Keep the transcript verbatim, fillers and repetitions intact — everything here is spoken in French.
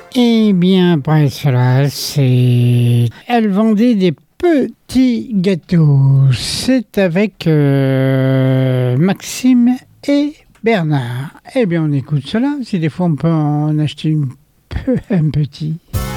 Eh bien, après cela, c'est... Elle vendait des petits gâteaux. C'est avec euh, Maxime et Bernard. Eh bien, on écoute cela. Si des fois on peut en acheter une peu, un petit.